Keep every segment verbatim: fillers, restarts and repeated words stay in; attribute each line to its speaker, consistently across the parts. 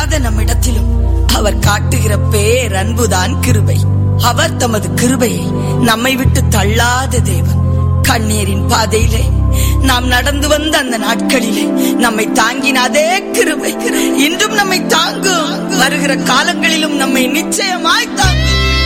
Speaker 1: இல்லாத நம்மிடத்திலும் அவர் காட்டுகிற பேரன்புதான் கிருபை. அவர் தமது கிருபையை நம்மை விட்டு தள்ளாத தேவன். கண்ணீரின் பாதையிலே நாம் நடந்து வந்த அந்த நாட்களிலே நம்மை தாங்கின அதே கிருபை இன்றும் நம்மை தாங்கும். வருகிற காலங்களிலும் நம்மை நிச்சயமாய் தாங்கும்.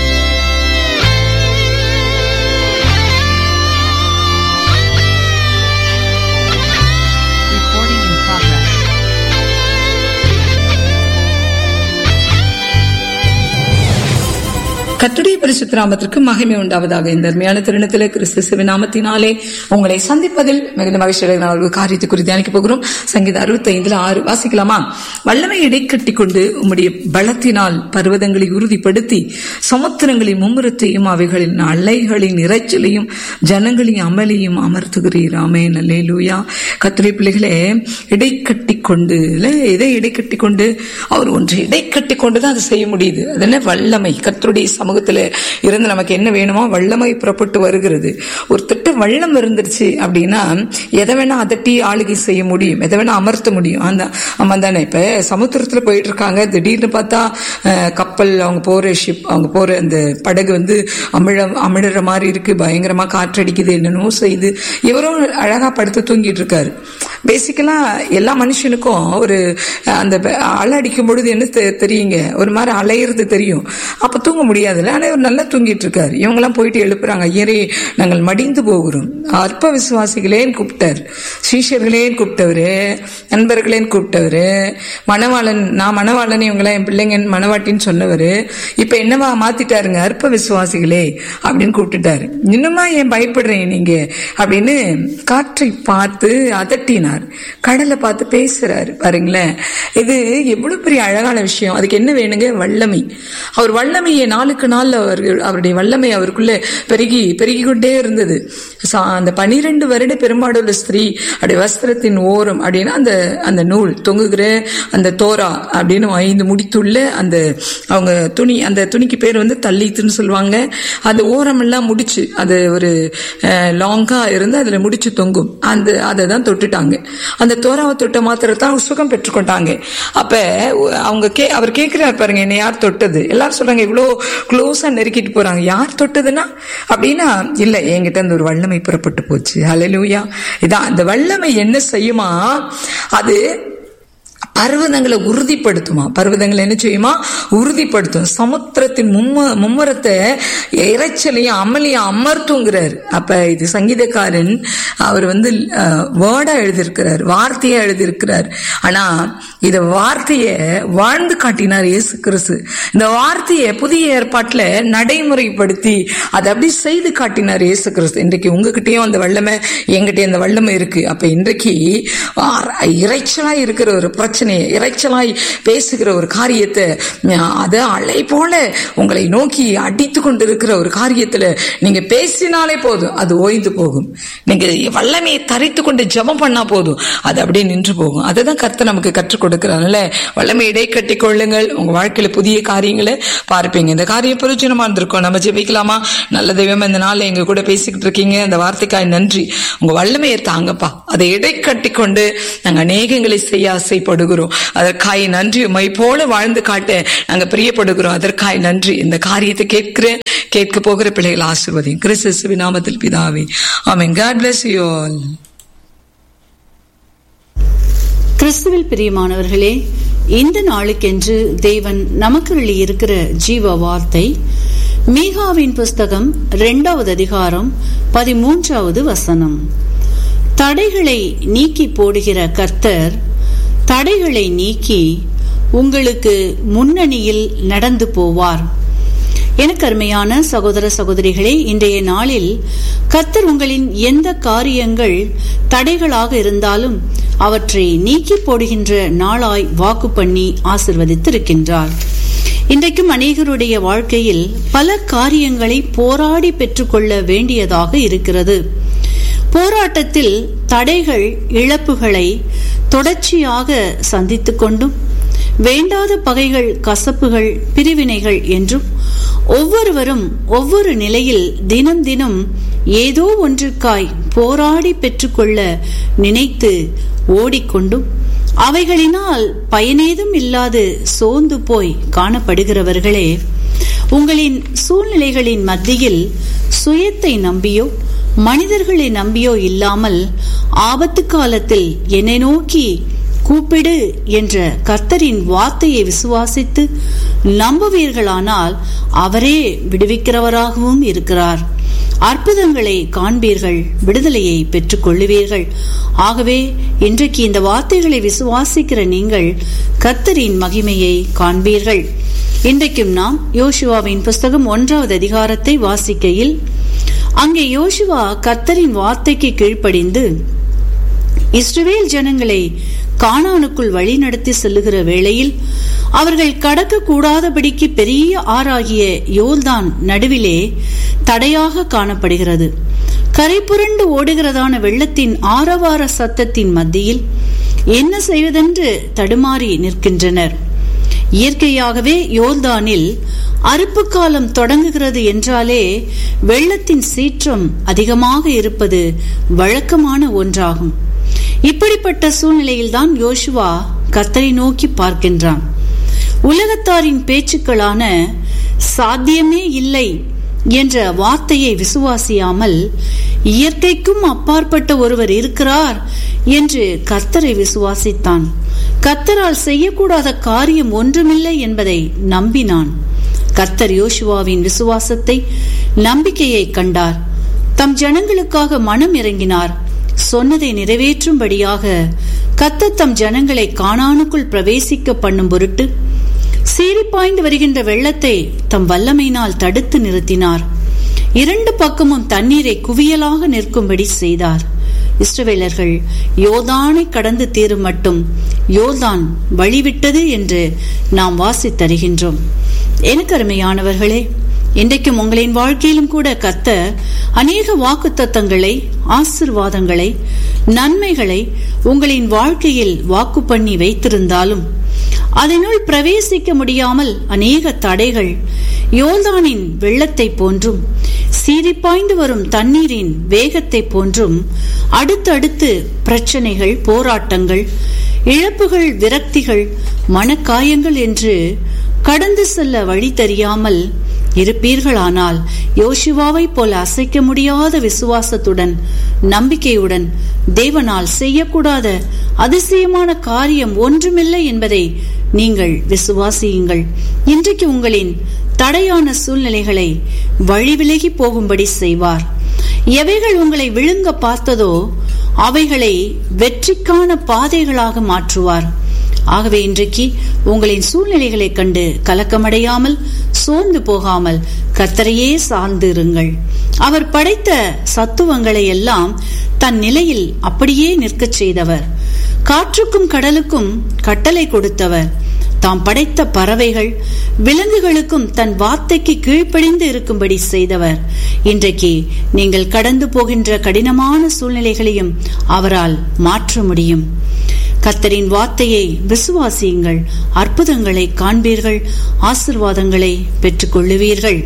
Speaker 2: கர்த்தருடைய பரிசுத்த நாமத்திற்கு மகிமை உண்டாவதாக. இந்த அருமையான தருணத்திலே கிறிஸ்து நாமத்தினாலே உங்களை சந்திப்பதில் மிகுந்த மகிழ்ச்சி காரியத்தை குறித்து தியானிக்க போகிறோம். சங்கீதம் அறுபத்தி ஐந்துல ஆறு வாசிக்கலாமா? வல்லமை இடைக்கட்டி கொண்டு உம்முடைய பலத்தினால் பர்வதங்களை உறுதிப்படுத்தி சமுத்திரங்களின் மும்முரத்தையும் அவைகளின் அலைகளின் இறைச்சலையும் ஜனங்களின் அமளியும் அமர்த்துகிறீர். ஆமென், அல்லேலூயா. கர்த்தருடைய பிள்ளைகளே, இடைக்கட்டி கொண்டு இதை இடைக்கட்டி கொண்டு அவர் ஒன்று இடைக்கட்டி கொண்டுதான் அதை செய்ய முடியுது. அது என்ன? வல்லமை. கர்த்தருடைய சமூகத்துல இருந்து நமக்கு என்ன வேணுமோ வல்லமை புறப்பட்டு வருகிறது. ஒரு திட்ட வல்லம் இருந்துருச்சு அப்படின்னா எதை வேணா அதட்டி ஆளுகை செய்ய முடியும், எதை வேணா அமர்த்த முடியும். அந்த ஆமா தானே. இப்ப சமுத்திரத்துல போயிட்டு இருக்காங்க, திடீர்னு பார்த்தா கப்பல் அவங்க போற ஷிப் அவங்க போற அந்த படகு வந்து அமிழ அமிழற மாதிரி இருக்கு, பயங்கரமா காற்றடிக்குது, என்னென்னோ செய்து. இவரும் அழகா படுத்து தூங்கிட்டு இருக்காரு. பேசிக்கலா எல்லா மனுஷனுக்கும் ஒரு அந்த அலை அடிக்கும் பொழுது என்ன தெரியுங்க, ஒரு மாதிரி அலையிறது தெரியும். அப்ப தூங்க முடியாதுல்ல. ஆனா இவர் நல்லா தூங்கிட்டு இருக்காரு. இவங்க எல்லாம் போயிட்டு எழுப்புறாங்க, ஐயரே நாங்கள் மடிந்து போகிறோம். அற்ப விசுவாசிகளேன்னு கூப்பிட்டாரு, சீஷர்களேன்னு கூப்பிட்டவரு, நண்பர்களேன்னு கூப்பிட்டவரு, மணவாளன் நான் மணவாளன் இவங்களாம் என் பிள்ளைங்க மணவாட்டின்னு சொன்னவரு இப்ப என்னவா மாத்திட்டாருங்க, அற்ப விசுவாசிகளே அப்படின்னு கூப்பிட்டுட்டாரு. இன்னுமா ஏன் பயப்படுறீங்க நீங்க அப்படின்னு காற்றை பார்த்து அதட்டினார், கடலை பார்த்து பேசுறாரு. பாருங்களேன், இது எவ்வளவு பெரிய அழகான விஷயம். அதுக்கு என்ன வேணுங்க? வல்லமை. அவர் வல்லமையை நாளுக்கு நாள் அவர்கள் அவருடைய வல்லமை அவருக்குள்ள பெருகி பெருகி கொண்டே இருந்தது. அந்த பனிரெண்டு வருட பெரும்பாடுள்ள ஸ்திரீ அப்படி வஸ்திரத்தின் ஓரம் அப்படின்னா அந்த அந்த நூல் தொங்குகிற அந்த தோரா அப்படின்னு ஐந்து முடித்துள்ள அந்த அவங்க துணி, அந்த துணிக்கு பேர் வந்து தள்ளித்துன்னு சொல்லுவாங்க. அந்த ஓரம் எல்லாம் முடிச்சு அது ஒரு லாங்கா இருந்து அதுல முடிச்சு தொங்கும். அந்த அதை தான் தொட்டுட்டாங்க. அந்த தோராவை தொட்ட மாத்திரத்தான் அவங்க சுகம் பெற்றுக்கொண்டாங்க. அப்ப அவங்க கே அவர் கேட்கிறார் பாருங்க, என்ன யார் தொட்டது? எல்லாரும் சொல்றாங்க இவ்வளோ க்ளோஸா நெருக்கிட்டு போறாங்க, யார் தொட்டதுன்னா அப்படின்னா இல்ல, என்கிட்ட அந்த ஒரு வல்லமை புறப்பட்டு போச்சு. ஹல்லேலூயா. இதான் அந்த வல்லமை என்ன செய்யுமா? அது பர்வதங்களை உறுதிப்படுத்துமா? பர்வதங்களை என்ன செய்யுமா? உறுதிப்படுத்தும். சமுத்திரத்தின் மும்ம மும்முரத்தை இறைச்சலையும் அமளியும் அமர்த்துங்கிறார். அப்ப இது சங்கீதக்காரன் அவர் வந்து வேர்டா எழுதியிருக்கிறார், வார்த்தையா எழுதியிருக்கிறார். ஆனா இத வார்த்தைய வாழ்ந்து காட்டினார் இயேசு கிறிஸ்து. இந்த வார்த்தையை புதிய ஏற்பாட்டுல நடைமுறைப்படுத்தி அதை அப்படி செய்து காட்டினார் இயேசு கிறிஸ்து. இன்றைக்கு உங்ககிட்டயும் அந்த வல்லமை, எங்கிட்டயும் அந்த வல்லமை இருக்கு. அப்ப இன்றைக்கு இறைச்சலா இருக்கிற ஒரு பிரச்சனை, இறைச்சலாய் பேசுகிற ஒரு காரியத்தை, அது அலை போல உங்களை நோக்கி அடித்து கொண்டிருக்கிற ஒரு காரியத்துல நீங்க பேசினாலே போதும், அது ஓய்ந்து போகும். நீங்க வல்லமையை தரித்து கொண்டு ஜெபம் பண்ணா போதும், அது அப்படியே நின்று போகும். அதுதான் கர்த்தர் நமக்கு கற்றுக் கொடுக்கிறாங்கல்ல. வல்லமை இடை கட்டி கொள்ளுங்கள், உங்க வாழ்க்கையில புதிய காரியங்களை பார்ப்பீங்க. இந்த காரியம் பிரயோஜனமா இருந்திருக்கும். நம்ம ஜெபிக்கலாமா? நல்ல தெய்வம், இந்த நாள் எங்க கூட பேசிக்கிட்டு இருக்கீங்க, அந்த வார்த்தைக்காய் நன்றி. உங்க வல்லமையை தாங்கப்பா, அதை இடை கட்டி கொண்டு நாங்க அநேகங்களை செய்ய ஆசைப்படுகிறோம். அதற்காய் நன்றி. உம்மை போல வாழ்ந்து காட்ட நாங்க பிரியப்படுகிறோம். அதற்காய் நன்றி. இந்த காரியத்தை கேட்கிற கேட்க போகிற பிள்ளைகள் ஆசீர்வதியும் கிறிஸ்துவின் நாமத்தில் பிதாவே, ஆமென். God bless you all.
Speaker 3: கிறிஸ்துவில் பிரியமானவர்களே, இந்த நாளுக்கென்று தேவன் நமக்கு இருக்கிற ஜீவ வார்த்தை மீகாவின் புஸ்தகம் இரண்டாவது அதிகாரம் பதிமூன்றாவது வசனம். தடைகளை நீக்கி போடுகிற கர்த்தர் தடைகளை நீக்கி உங்களுக்கு முன்னணியில் நடந்து போவார். எனக்கு அருமையான சகோதர சகோதரிகளே, இன்றைய நாளில் கர்த்தர் உங்களின் எந்த காரியங்கள் தடைகளாக இருந்தாலும் அவற்றை நீக்கி போடுகின்ற நாளாய் வாக்கு பண்ணி ஆசிர்வதித்திருக்கின்றார். இன்றைக்கும் அநேகருடைய வாழ்க்கையில் பல காரியங்களை போராடி பெற்றுக்கொள்ள வேண்டியதாக இருக்கிறது. போராட்டத்தில் தடைகள், இழப்புகளை தொடர்ச்சியாக சந்தித்துக் கொண்டும் வேண்டாத பகைகள், கசப்புகள், பிரிவினைகள் என்றும் ஒவ்வொருவரும் ஒவ்வொரு நிலையில் தினம் தினம் ஏதோ ஒன்றுக்காய் போராடி பெற்றுக்கொள்ள நினைத்து ஓடிக்கொண்டும் அவைகளினால் பயனேதும் இல்லாது சோர்ந்து போய் காணப்படுகிறவர்களே, உங்களின் சூழ்நிலைகளின் மத்தியில் சுயத்தை நம்பியோ மனிதர்களை நம்பியோ இல்லாமல் ஆபத்து காலத்தில் என்னை நோக்கி கூப்பிடு என்ற கர்த்தரின் வார்த்தையை விசுவாசித்து நம்புவீர்களானால் அவரே விடுவிக்கிறவராகவும் இருக்கிறார். அற்புதங்களை காண்பீர்கள், விடுதலையை பெற்றுக் கொள்ளுவீர்கள். ஆகவே இன்றைக்கு இந்த வார்த்தைகளை விசுவாசிக்கிற நீங்கள் கர்த்தரின் மகிமையை காண்பீர்கள். இன்றைக்கும் நாம் யோசுவாவின் புஸ்தகம் ஒன்றாவது அதிகாரத்தை வாசிக்கையில் அங்கே யோசுவா கர்த்தரின் வார்த்தைக்கு கீழ்ப்படிந்து இஸ்ரவேல் ஜனங்களை கானானுக்குள் வழி நடத்தி செல்லுகிற வேளையில் அவர்கள் கடக்க கூடாதபடிக்கு பெரிய ஆறாகிய யோர்தான் நடுவிலே தடையாக காணப்படுகிறது. கரை புரண்டு ஓடுகிறதான வெள்ளத்தின் ஆரவார சத்தத்தின் மத்தியில் என்ன செய்வதென்று தடுமாறி நிற்கின்றனர். இயற்கையாகவே யோர்தானில் அறுப்பு காலம் தொடங்குகிறது என்றாலே வெள்ளத்தின் சீற்றம் அதிகமாக இருப்பது வழக்கமான ஒன்றாகும். இப்படிப்பட்ட சூழ்நிலையில்தான் யோசுவா கர்த்தரை நோக்கி பார்க்கின்றான். உலகத்தாரின் பேச்சுக்களான சாத்தியமே இல்லை என்ற வார்த்தையை விசுவாசியாமல் இயற்கைக்கும் அப்பாற்பட்ட ஒருவர் இருக்கிறார் என்று கர்த்தரை விசுவாசித்தான். கர்த்தரால் செய்யக்கூடாத காரியம் ஒன்றுமில்லை என்பதை நம்பினான். கர்த்தர் யோசுவாவின் விசுவாசத்தை, நம்பிக்கையை கண்டார். தம் ஜனங்களுக்காக மனம் இறங்கினார். சொன்னதை நிறைவேற்றும்படியாக கர்த்தர் தம் ஜனங்களை கானானுக்குள் பிரவேசிக்க பண்ணும் பொருட்டு சீறிப்பாய்ந்து வருகின்ற வெள்ளத்தை தம் வல்லமையினால் தடுத்து நிறுத்தினார். இரண்டு பக்கமும் தண்ணீரை குவியலாக நிற்கும்படி செய்தார். இஸ்ரவேலர்கள் யோர்தானை கடந்து தீரும் மட்டும் யோர்தான் வழிவிட்டது என்று நாம் வாசித்தருகின்றோம். எனக்கு அருமையானவர்களே, இன்றைக்கும் உங்களின் வாழ்க்கையிலும் கூட கர்த்தர் அநேக வாக்குத்தத்தங்களை, ஆசீர்வாதங்களை, நன்மைகளை உங்களின் வாழ்க்கையில் வாக்கு பண்ணி வைத்திருந்தாலும் அதனுள் பிரவேசிக்க முடியாமல் அநேக தடைகள் யோர்தானின் வெள்ளத்தை போன்றும் சீறிப்பாய்ந்து வரும் தண்ணீரின் வேகத்தை போன்றும் அடுத்தடுத்து பிரச்சனைகள், போராட்டங்கள், இழப்புகள், விரக்திகள், மனக்காயங்கள் என்று கடந்து செல்ல வழி தெரியாமல் இருப்பீர்களானால் யோசுவாவை போல அசைக்க முடியாத விசுவாசத்துடன், நம்பிக்கையுடன் தேவனால் செய்யக்கூடாத அதிசயமான காரியம் ஒன்றுமில்லை என்பதை நீங்கள் விசுவாசியுங்கள். இன்றைக்கு உங்களின் தடையான சூழ்நிலைகளை வழிவிலகி போகும்படி செய்வார். எவைகள் உங்களை விழுங்க பார்த்ததோ அவைகளை வெற்றிக்கான பாதைகளாக மாற்றுவார். ஆகவே இன்றைக்கு உங்களின் சூழ்நிலைகளை கண்டு கலக்கமடையாமல், சோர்ந்து போகாமல் கர்த்தரையே சார்ந்து இருங்கள். அவர் படைத்த சத்துவங்களை எல்லாம் தன் நிலையில் அப்படியே நிற்கச் செய்தவர். காற்றுக்கும் கடலுக்கும் கட்டளை கொடுத்தவர். தாம் படைத்த பறவைகள், விலங்குகளுக்கும் தன் வார்த்தைக்கு கீழ்ப்படிந்து இருக்கும்படி செய்தவர். இன்றைக்கு நீங்கள் கடந்து போகின்ற கடினமான சூழ்நிலைகளையும் அவரால் மாற்ற முடியும். கர்த்தரின் வார்த்தையை விசுவாசியுங்கள். அற்புதங்களை காண்பீர்கள், ஆசீர்வாதங்களை பெற்றுக் கொள்ளுவீர்கள்.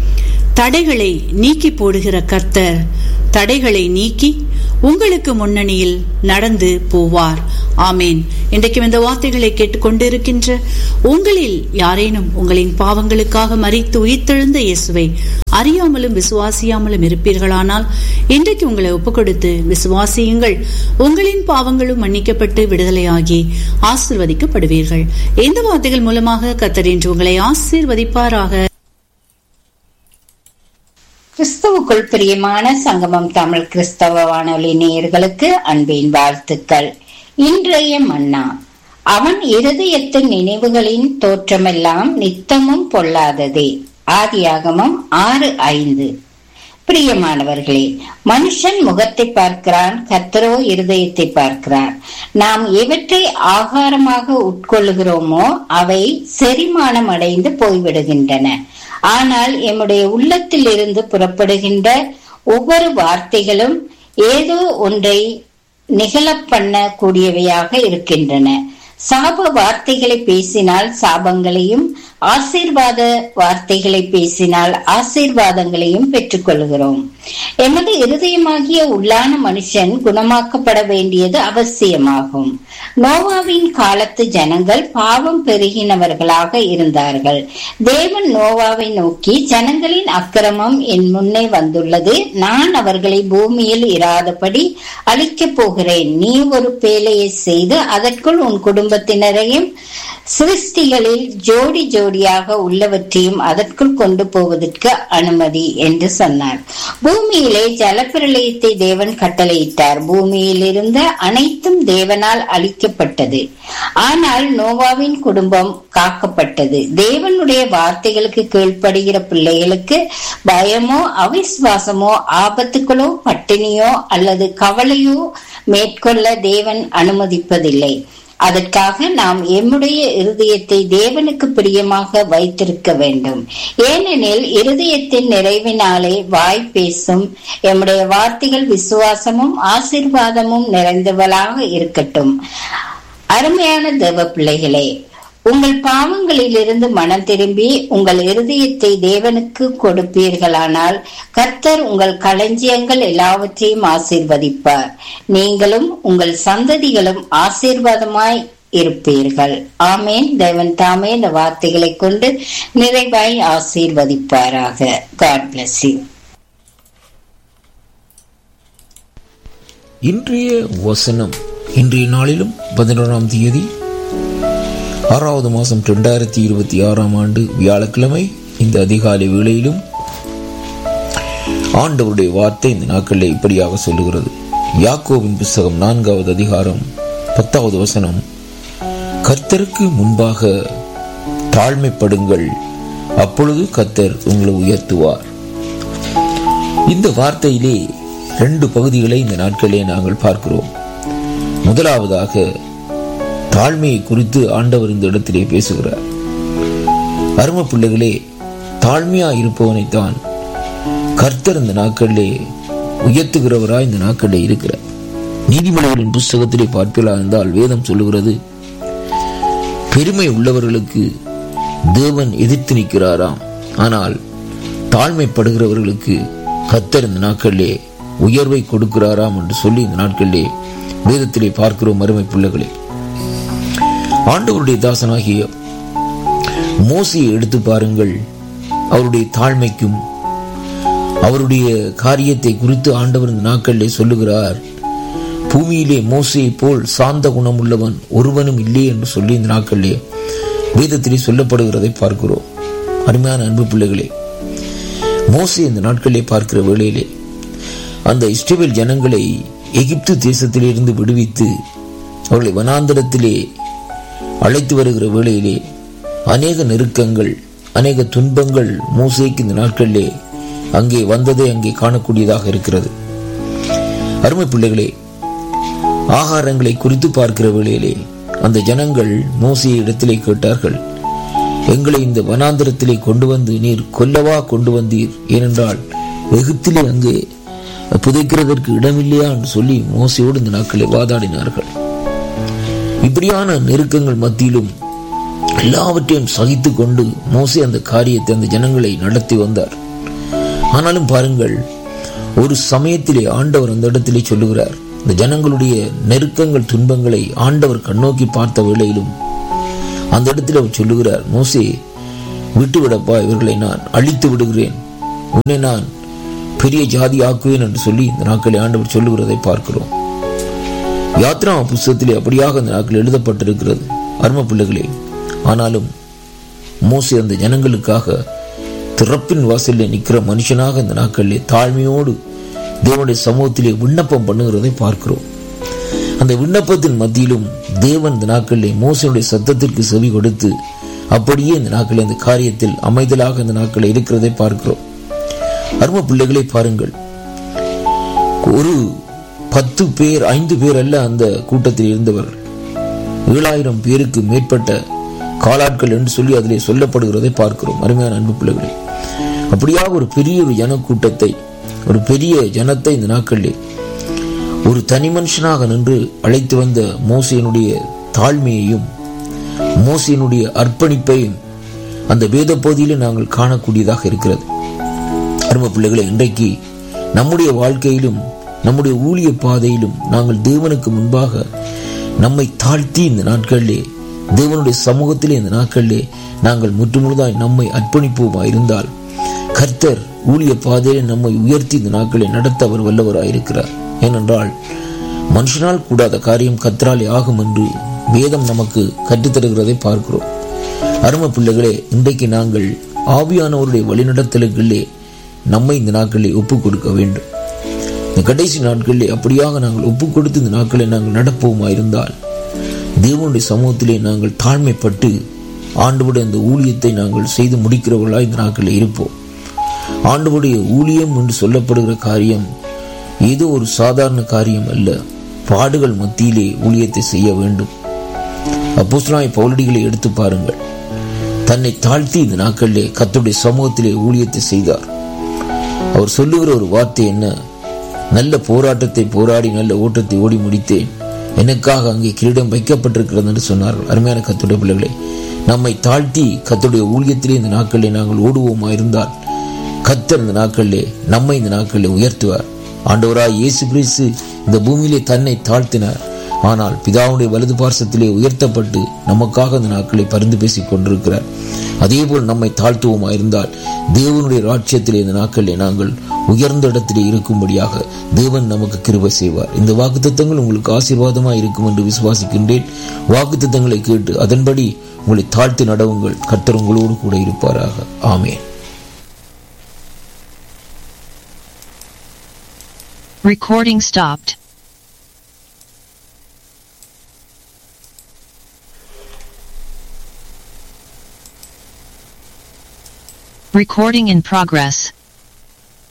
Speaker 3: தடைகளை நீக்கி போடுகிற கர்த்தர் தடைகளை நீக்கி உங்களுக்கு முன்னணியில் நடந்து போவார். ஆமேன். இன்றைக்கும் இந்த வார்த்தைகளை கேட்டுக்கொண்டிருக்கின்ற உங்களில் யாரேனும் உங்களின் பாவங்களுக்காக மரித்து உயிர்த்தெழுந்த இயேசுவை அறியாமலும் விசுவாசியாமலும் இருப்பீர்களானால் இன்றைக்கு உங்களை ஒப்புக் கொடுத்து விசுவாசியுங்கள். உங்களின் பாவங்களும் மன்னிக்கப்பட்டு விடுதலையாகி ஆசீர்வதிக்கப்படுவீர்கள். இந்த வார்த்தைகள் மூலமாக கர்த்தர் இன்று உங்களை ஆசீர்வதிப்பாராக.
Speaker 4: கிறிஸ்துவுக்குள் பிரியமான சங்கமம் தமிழ் கிறிஸ்தவ வானொலி நேயர்களுக்கு அன்பின் வாழ்த்துக்கள். இன்றைய மன்னா, அவன் இருதயத்தின் நினைவுகளின் தோற்றமெல்லாம் நித்தமும் பொல்லாததே. ஆதியாகமம் ஆறு ஐந்து. பிரியமானவர்களே, மனுஷன் முகத்தை பார்க்கிறான், கர்த்தரோ இருதயத்தை பார்க்கிறார். நாம் எவற்றை ஆகாரமாக உட்கொள்ளுகிறோமோ அவை செரிமானம் அடைந்து போய்விடுகின்றன. ஆனால் எம்முடைய உள்ளத்தில் இருந்து புறப்படுகின்ற ஒவ்வொரு வார்த்தைகளும் ஏதோ ஒன்றை நிகழ பண்ண கூடியவையாக இருக்கின்றன. சாப வார்த்தைகளை பேசினால் சாபங்களையும், ஆசீர்வாத வார்த்தைகளை பேசினால் ஆசீர்வாதங்களையும் பெற்றுக் கொள்கிறோம். எமது இருதயமாகிய உள்ளான மனுஷன் குணமாக்கப்பட வேண்டியது அவசியமாகும். நோவாவின் காலத்து ஜனங்கள் பாவம் பெருகினவர்களாக இருந்தார்கள். தேவன் நோவாவை நோக்கி, ஜனங்களின் அக்கிரமம் என் முன்னே வந்துள்ளது, நான் அவர்களை பூமியில் இராதபடி அழிக்கப் போகிறேன். நீ ஒரு பேழையை செய்து அதற்குள் உன் குடும்பத்தினரையும் சிருஷ்டிகளில் ஜோடி ஜோடியாக உள்ளவற்றையும் அதற்குள் கொண்டு போவதற்கு அனுமதி என்று சொன்னார். பூமியிலே ஜலப்பிரளயத்தை தேவன் கட்டளையிட்டார். பூமியில் இருந்த அனைத்தும் தேவனால் அழிக்கப்பட்டது. ஆனால் நோவாவின் குடும்பம் காக்கப்பட்டது. தேவனுடைய வார்த்தைகளுக்கு கீழ்ப்படுகிற பிள்ளைகளுக்கு பயமோ அவிசுவாசமோ ஆபத்துக்களோ பட்டினியோ அல்லது கவலையோ மேற்கொள்ள தேவன் அனுமதிப்பதில்லை. அதற்காக நாம் எம்முடைய இருதயத்தை தேவனுக்கு பிரியமாக வைத்திருக்க வேண்டும். ஏனெனில் இருதயத்தின் நிறைவினாலே வாய் பேசும். எம்முடைய வார்த்தைகள் விசுவாசமும் ஆசீர்வாதமும் நிறைந்தவளாக இருக்கட்டும். அருமையான தேவ பிள்ளைகளே, உங்கள் பாவங்களிலிருந்து மனம் திரும்பி உங்கள் இருதயத்தை தேவனுக்கு கொடுப்பீர்களானால் கர்த்தர் உங்கள் களஞ்சியங்கள் எல்லாவற்றையும் ஆசீர்வதிப்பார். நீங்களும் உங்கள் சந்ததிகளும் ஆசீர்வாதமாய் இருப்பீர்கள். ஆமேன். தேவன் தாமே இந்த வார்த்தைகளை கொண்டு நிறைவாய் ஆசீர்வதிப்பாராக. God bless you.
Speaker 5: இன்றைய வசனம் இன்றைய நாளிலும் பதினோராம் தேதி ஆறாவது மாதம் இரண்டாயிரத்தி இருபத்தி ஆறாம் ஆண்டு வியாழக்கிழமை இந்த அதிகாலை வேளையிலும் ஆண்டவருடைய வார்த்தை இந்த நாட்களில் இப்படியாக சொல்லுகிறது. யாக்கோபின் புத்தகம் நான்காவது அதிகாரம் பத்தாவது வசனம், கர்த்தருக்கு முன்பாக தாழ்மைப்படுங்கள், அப்பொழுது கர்த்தர் உங்களை உயர்த்துவார். இந்த வார்த்தையிலே ரெண்டு பகுதிகளை இந்த நாட்களிலே நாங்கள் பார்க்கிறோம். முதலாவதாக தாழ்மையை குறித்து ஆண்டவர் இந்த இடத்திலே பேசுகிறார். அருமை பிள்ளைகளே, தாழ்மையா இருப்பவனைத்தான் கர்த்தர் இந்த நாட்களிலே உயர்த்துகிறவராய் இந்த நாட்களிலே இருக்கிறார். நீதிமொழிகளின் புஸ்தகத்திலே பார்ப்பீர்களா இருந்தால் வேதம் சொல்லுகிறது, பெருமை உள்ளவர்களுக்கு தேவன் எதிர்த்து நிற்கிறாராம், ஆனால் தாழ்மைப்படுகிறவர்களுக்கு கர்த்தர் இந்த நாட்களிலே உயர்வை கொடுக்கிறாராம் என்று சொல்லி இந்த நாட்களிலே வேதத்திலே பார்க்கிறோம். அருமை பிள்ளைகளே, ஆண்டவருடைய தாசனாகிய மோசையை எடுத்து பாருங்கள். அவருடைய தாழ்மைக்கும் அவருடைய காரியத்தை குறித்து ஆண்டவர் இந்த நாட்களிலே சொல்லுகிறார். பூமியிலே மோசையை போல் சாந்த குணம் உள்ளவன் ஒருவனும் இல்லை என்று சொல்லி இந்த நாட்களிலே வேதத்திலே சொல்லப்படுகிறதை பார்க்கிறோம். அருமையான அன்பு பிள்ளைகளே, மோசே இந்த நாட்களிலே பார்க்கிற வேளையிலே அந்த இஸ்ரவேல் ஜனங்களை எகிப்து தேசத்திலிருந்து விடுவித்து அவர்களை வனாந்தரத்திலே அழைத்து வருகிற வேளையிலே அநேக நெருக்கங்கள், அநேக துன்பங்கள் மோசேக்கு இந்த நாட்களிலே அங்கே வந்ததை அங்கே காணக்கூடியதாக இருக்கிறது. அருமை பிள்ளைகளே, ஆகாரங்களை குறித்து பார்க்கிற வேளையிலே அந்த ஜனங்கள் மோசே இடத்திலே கேட்டார்கள், எங்களை இந்த வனாந்தரத்திலே கொண்டு வந்து நீர் கொல்லவா கொண்டு வந்தீர்? ஏனென்றால் எகிப்திலே அங்கே புதைக்கிறதற்கு இடமில்லையா என்று சொல்லி மோசையோடு இந்த நாட்களை வாதாடினார்கள். இப்படியான நெருக்கங்கள் மத்தியிலும் எல்லாவற்றையும் சகித்து கொண்டு மோசே அந்த காரியத்தை அந்த ஜனங்களை நடத்தி வந்தார். ஆனாலும் பாருங்கள், ஒரு சமயத்திலே ஆண்டவர் அந்த இடத்திலே சொல்லுகிறார், இந்த ஜனங்களுடைய நெருக்கங்கள் துன்பங்களை ஆண்டவர் கண்ணோக்கி பார்த்த வேளையிலும் அந்த இடத்துல அவர் சொல்லுகிறார், மோசே விட்டுவிடப்பா, இவர்களை நான் அழித்து விடுகிறேன், உன்னை நான் பெரிய ஜாதி ஆக்குவேன் என்று சொல்லி இந்த நாட்களை ஆண்டவர் சொல்லுகிறதை பார்க்கிறோம். யாத்ரா புஸ்தகத்திலே அப்படியாக அந்த நாட்கள் எழுதப்பட்டிருக்கிறது. அருமை பிள்ளைகளே, ஆனாலும் மோசே அந்த ஜனங்களுக்காக திறப்பின் வாசலில் நிற்கிற மனுஷனாக இந்த நாட்களிலே தாழ்மையோடு தேவனுடைய சமூகத்திலே விண்ணப்பம் பண்ணுகிறதை பார்க்கிறோம். அந்த விண்ணப்பத்தின் மத்தியிலும் தேவன் இந்த நாட்களிலே மோசேயுடைய சத்தத்திற்கு செவி கொடுத்து அப்படியே இந்த நாட்களில் அந்த காரியத்தில் அமைதலாக இந்த நாட்களில் இருக்கிறதை பார்க்கிறோம். அருமை பிள்ளைகளை பாருங்கள், ஒரு பத்து பேர் ஐந்து பேர் அல்ல அந்த கூட்டத்தில் இருந்தவர், ஏழாயிரம் பேருக்கு மேற்பட்ட காலாட்கள் என்று சொல்லி அதிலே சொல்லப்படுகிறதை பார்க்கிறோம். அருமையான அன்பு பிள்ளைகளே, அப்படியாக ஒரு பெரிய ஒரு ஜன கூட்டத்தை, ஒரு பெரிய ஜனத்தை இந்த நாட்களிலே ஒரு தனி மனுஷனாக நின்று அழைத்து வந்த மோசேயினுடைய தாழ்மையையும் மோசேயினுடைய அர்ப்பணிப்பையும் அந்த வேத பகுதியிலே நாங்கள் காணக்கூடியதாக இருக்கிறது. அருமை பிள்ளைகளை, இன்றைக்கு நம்முடைய வாழ்க்கையிலும் நம்முடைய ஊழிய பாதையிலும் நாங்கள் தேவனுக்கு முன்பாக நம்மை தாழ்த்தி இந்த நாட்களிலே தேவனுடைய சமூகத்திலே இந்த நாட்களிலே நாங்கள் முற்றுமுழுதாய் நம்மை அர்ப்பணிப்போமா இருந்தால் கர்த்தர் ஊழிய பாதையிலே நம்மை உயர்த்தி இந்த நாட்களை நடத்த அவர் வல்லவராயிருக்கிறார். ஏனென்றால் மனுஷனால் கூடாத காரியம் கர்த்தராலே ஆகும் என்று வேதம் நமக்கு கற்றுத்தருகிறதை பார்க்கிறோம். அருமை பிள்ளைகளே, இன்றைக்கு நாங்கள் ஆவியானவருடைய வழிநடத்தலுக்குள்ளே நம்மை இந்த நாட்களிலே ஒப்புக் கொடுக்க வேண்டும். இந்த கடைசி நாட்களிலே அப்படியாக நாங்கள் ஒப்புக் கொடுத்து இந்த நாட்களை நாங்கள் நடப்போமா இருந்தால் தேவனுடைய சமூகத்திலே நாங்கள் தாழ்மைப்பட்டு ஆண்டவருடைய இந்த ஊழியத்தை நாங்கள் செய்து முடிக்கிறவர்களாக இந்த நாட்களில் இருப்போம். ஆண்டவருடைய ஊழியம் என்று சொல்லப்படுகிற காரியம் ஏதோ ஒரு சாதாரண காரியம் அல்ல. பாடுகள் மத்தியிலே ஊழியத்தை செய்ய வேண்டும். அப்போஸ்தலனாகிய பவுலடிகளை எடுத்து பாருங்கள். தன்னை தாழ்த்தி இந்த நாட்களிலே கர்த்தருடைய சமூகத்திலே ஊழியத்தை செய்தார். அவர் சொல்லுகிற ஒரு வார்த்தை என்ன? நல்ல போராட்டத்தை போராடி நல்ல ஓட்டத்தை ஓடி முடித்தேன், எனக்காக அங்கே கிரீடம் வைக்கப்பட்டிருக்கிறது என்று சொன்னார்கள். அருமையான கர்த்தருடைய பிள்ளைகளே, நம்மை தாழ்த்தி கர்த்தருடைய ஊழியத்திலே இந்த நாட்களிலே நாங்கள் ஓடுவோமா இருந்தால் கர்த்தர் இந்த நாட்களிலே நம்மை இந்த நாட்களிலே உயர்த்துவார். ஆண்டவராய் இயேசு கிறிஸ்து இந்த பூமியிலே தன்னை தாழ்த்தினார். ஆனால் பிதாவுடைய வலது பார்சத்திலே உயர்த்தப்பட்டு நமக்காக இந்த நாட்களை பரிந்து பேசிக் கொண்டிருக்கிறார். அதே போல் நம்மை தாழ்த்துவோமா இருந்தால் தேவனுடைய ராஜ்யத்திலே இந்த நாட்களிலே நாங்கள் உயர்ந்த இடத்திலே இருக்கும்படியாக தேவன் நமக்கு கிருபை செய்வார். இந்த வாக்குத்தத்தங்கள் உங்களுக்கு ஆசீர்வாதமாக இருக்கும் என்று விசுவாசிக்கின்றேன். வாக்குத்தத்தங்களை கேட்டு அதன்படி உங்களை தாழ்த்தி நடவுங்கள். கர்த்தர் உங்களோடு கூட இருப்பாராக. ஆமென்.
Speaker 6: Recording stopped. Recording in progress.